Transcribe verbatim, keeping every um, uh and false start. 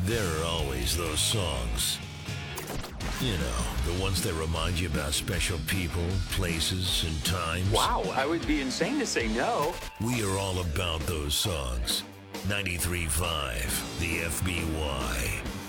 There are always those songs. You know, the ones that remind you about special people, places, and times. Wow, I would be insane to say no. We are all about those songs. ninety-three point five, the F B Y.